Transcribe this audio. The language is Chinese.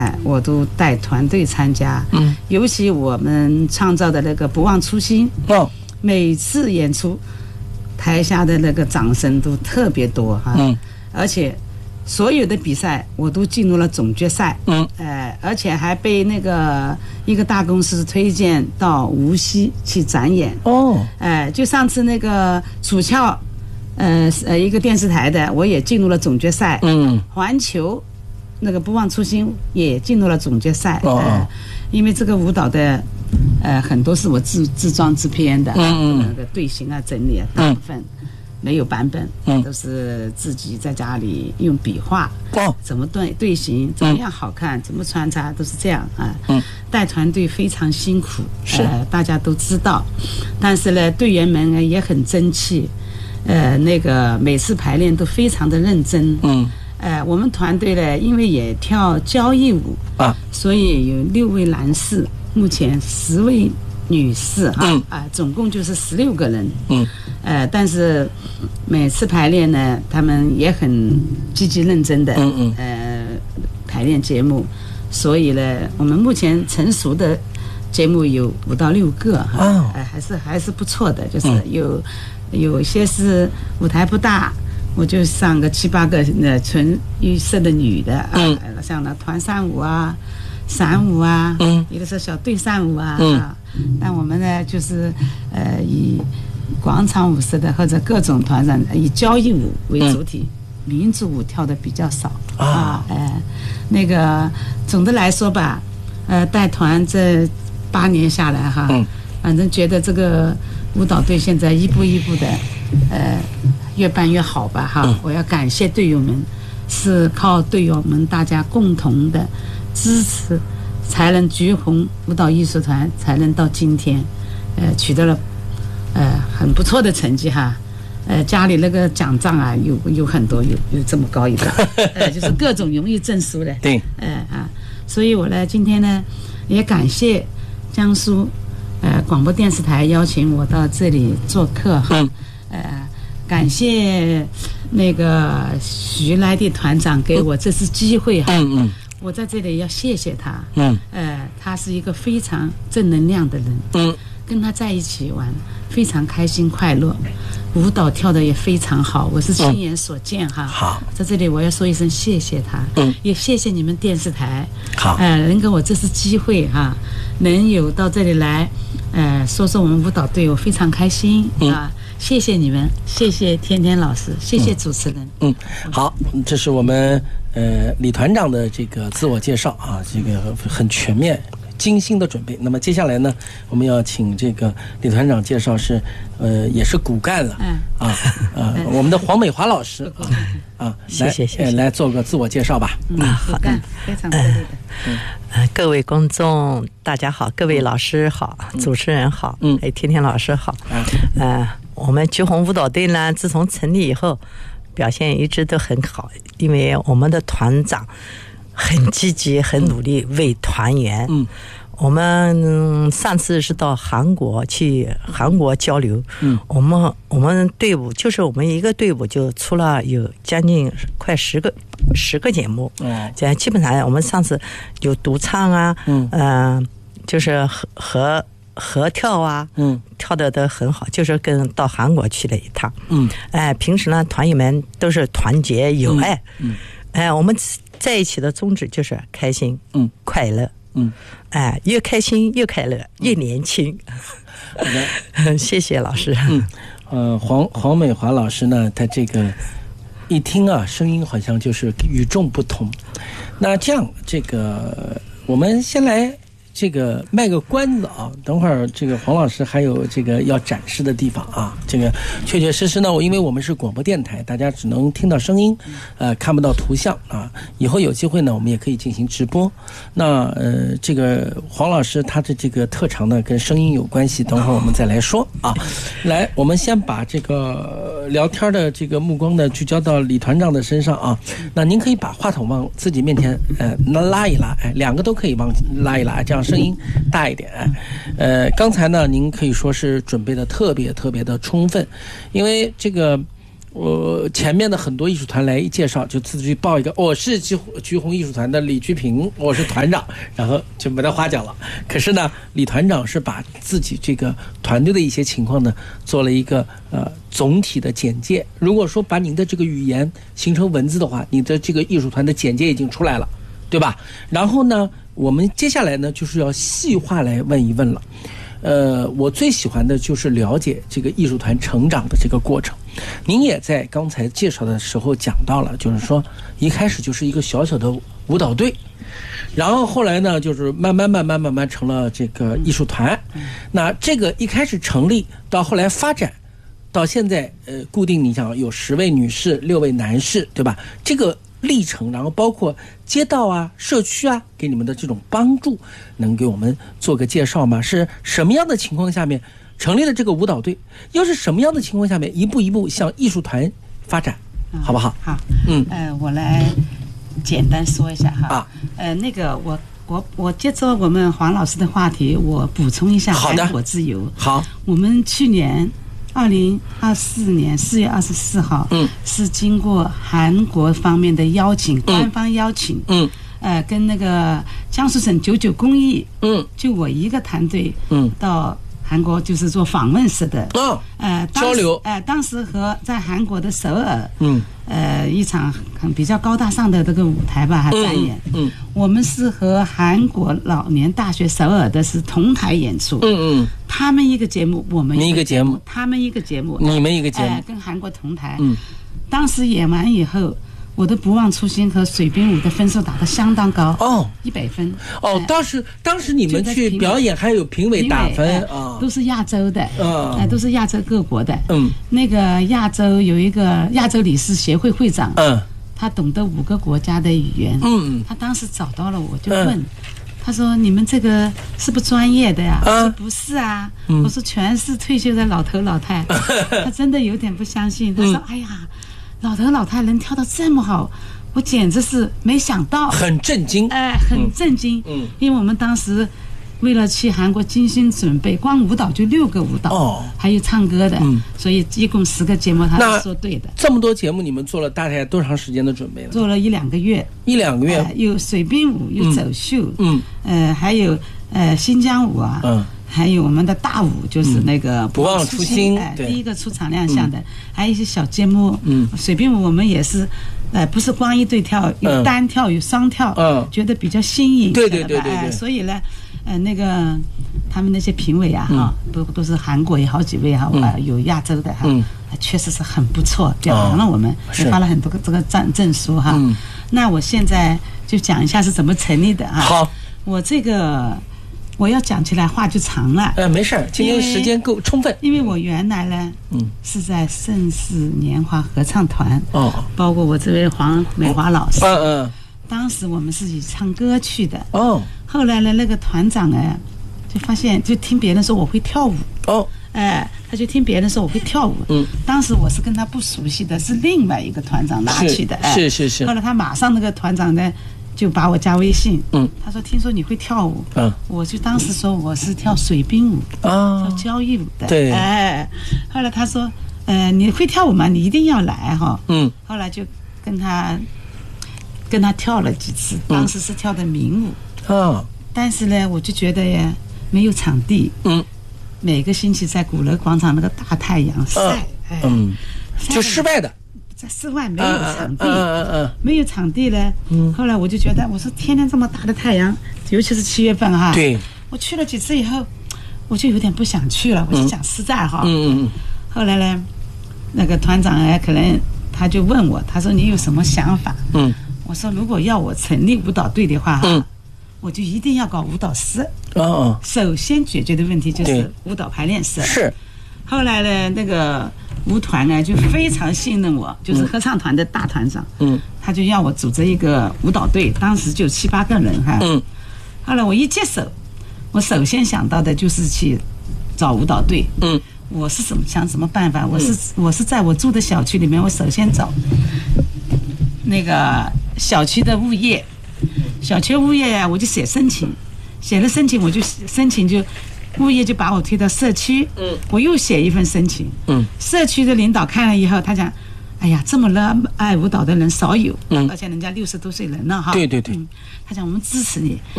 我都带团队参加，尤其我们创造的那个不忘初心，每次演出台下的那个掌声都特别多哈，而且所有的比赛我都进入了总决赛，而且还被那个一个大公司推荐到无锡去展演，就上次那个楚翘，一个电视台的，我也进入了总决赛，环球那个不忘初心也进入了总决赛，因为这个舞蹈的很多是我自创自编的，那个队形啊整理啊，大部分没有版本，都是自己在家里用笔画，怎么队形怎么样好看，怎么穿插都是这样啊。带团队非常辛苦，大家都知道，但是呢，队员们也很争气，那个每次排练都非常的认真，我们团队呢，因为也跳交谊舞所以有6位男士，目前10位女士总共就是16个人，但是每次排练呢，他们也很积极认真的排练节目，所以呢，我们目前成熟的节目有5到6个还是不错的，就是有一些是舞台不大，我就上个7、8个纯预设的女的像那团扇舞啊、散舞啊，有的是小队扇舞但我们呢就是以广场舞式的或者各种团上以交谊舞为主体，民族舞跳的比较少那个总的来说吧，带团这8年下来反正觉得这个舞蹈队现在一步一步的越办越好吧我要感谢队友们，是靠队友们大家共同的支持，才能橘红舞蹈艺术团才能到今天取得了很不错的成绩家里那个奖状有很多，有这么高一个就是各种荣誉证书的， 对所以我呢今天呢也感谢江苏广播电视台邀请我到这里做客感谢那个徐来的团长给我这次机会我在这里要谢谢他，他是一个非常正能量的人，跟他在一起玩非常开心快乐，舞蹈跳得也非常好，我是亲眼所见好， 在这里我要说一声谢谢他，也谢谢你们电视台， 好， 能给我这次机会能有到这里来说说我们舞蹈队，我非常开心谢谢你们，谢谢天天老师，谢谢主持人。 好，这是我们李团长的这个自我介绍这个很全面精心的准备。那么接下来呢，我们要请这个李团长介绍是也是骨干了我们的黄美华老师谢谢来做个自我介绍吧。 骨干非常热烈的各位公众大家好，各位老师好，主持人好，天天老师好。我们橘红舞蹈队呢，自从成立以后表现一直都很好，因为我们的团长很积极很努力为团员。我们上次是到韩国交流，我们队伍就是我们一个队伍就出了有将近快10个节目，这样基本上我们上次有独唱就是合跳跳得都很好，就是到韩国去了一趟。平时呢团员们都是团结友爱，我们在一起的宗旨就是开心快乐，越开心越快乐越年轻。谢谢老师。 黄美华老师呢，他这个一听声音好像就是与众不同。那这样这个我们先来这个卖个关子等会儿这个黄老师还有这个要展示的地方这个确确实实呢，因为我们是广播电台，大家只能听到声音看不到图像以后有机会呢我们也可以进行直播。那这个黄老师他的这个特长呢跟声音有关系，等会儿我们再来说来，我们先把这个聊天的这个目光呢聚焦到李团长的身上那您可以把话筒往自己面前拉一拉，2个都可以往拉一拉，这样声音大一点。刚才呢您可以说是准备的特别特别的充分，因为这个前面的很多艺术团来一介绍，就自己报一个，我是橘红艺术团的李菊平，我是团长，然后就没得花讲了。可是呢，李团长是把自己这个团队的一些情况呢，做了一个总体的简介。如果说把您的这个语言形成文字的话，你的这个艺术团的简介已经出来了，对吧？然后呢，我们接下来呢就是要细化来问一问了。我最喜欢的就是了解这个艺术团成长的这个过程。您也在刚才介绍的时候讲到了，就是说一开始就是一个小小的舞蹈队，然后后来呢就是慢慢成了这个艺术团。那这个一开始成立到后来发展到现在，固定你想有10位女士6位男士，对吧？这个历程，然后包括街道啊、社区啊给你们的这种帮助，能给我们做个介绍吗？是什么样的情况下面成立了这个舞蹈队？又是什么样的情况下面一步一步向艺术团发展？好不好？ 好，我来简单说一下哈。那个我接着我们黄老师的话题，我补充一下韩国自由。 好， 我们去年2024年4月24号，是经过韩国方面的邀请，官方邀请，跟那个江苏省99公益，就我一个团队，到韩国就是做访问式的， 交流， 当时和在韩国的首尔，一场比较高大上的这个舞台吧，还展演，我们是和韩国老年大学首尔的是同台演出，他们一个节目，我们一个节目，他们一个节目， 你们一个节目， 跟韩国同台，当时演完以后。我的不忘初心和水兵舞的分数打得相当高，100分。 当时你们去表演还有评委打分都是亚洲的，都是亚洲各国的。那个亚洲有一个亚洲理事协会会长，他懂得5个国家的语言，他当时找到了我，就问。他说：“你们这个是不专业的呀？”我说：“不是啊。”我说：“全是退休的老头老太。”他真的有点不相信。他说：“哎呀。”老头老太能跳得这么好，我简直是没想到， 很震惊， 很震惊。因为我们当时为了去韩国精心准备，光舞蹈就6个舞蹈，还有唱歌的，所以一共10个节目，他是说对的。 这么多节目，你们做了大概多长时间的准备呢？ 做了1-2个月 ，1-2个月， 有水兵舞，有走秀，还有新疆舞啊。还有我们的大舞，就是那个不忘初心， 第一个出场亮相的，还有一些小节目，水兵舞我们也是，不是光一对跳，有单跳有双跳，觉得比较新颖， 对， 所以呢，那个他们那些评委啊，都是韩国有好几位哈，有亚洲的哈，确实是很不错，表扬了我们，发了很多个这个证书哈。那我现在就讲一下是怎么成立的啊。 好， 我要讲起来话就长了。 没事，今天时间够充分。 因为我原来呢，是在盛世年华合唱团，包括我这位黄美华老师，当时我们是以唱歌去的，后来呢，那个团长就发现，就听别人说我会跳舞，他就听别人说我会跳舞，当时我是跟他不熟悉的，是另外一个团长拉去的， 是。 后来他马上那个团长呢。就把我加微信，他说听说你会跳舞，我就当时说我是跳水兵舞，跳交谊舞的， 对， 后来他说，你会跳舞吗？你一定要来哈，后来就跟他跳了几次，当时是跳的民舞，但是呢，我就觉得呀，没有场地，每个星期在鼓楼广场那个大太阳晒， 就室外的。 在室外没有场地，没有场地呢。后来我就觉得，我说天天这么大的太阳，尤其是7月份哈， 对， 我去了几次以后，我就有点不想去了。我就讲实在哈，后来呢，那个团长可能他就问我，他说你有什么想法？我说如果要我成立舞蹈队的话，我就一定要搞舞蹈室。首先解决的问题就是舞蹈排练室。 是。 后来呢，那个舞团呢就非常信任我，就是合唱团的大团长，他就要我组织一个舞蹈队，当时就7-8个人哈，后来我一接手，我首先想到的就是去找舞蹈队，我是想什么办法？我是在我住的小区里面，我首先找那个小区的物业，我就写申请，写了申请我就申请就。物业就把我推到社区，我又写一份申请，社区的领导看了以后，他讲， 哎呀，这么热爱舞蹈的人少有，而且人家60多岁人了哈。 对对对。 他讲我们支持你，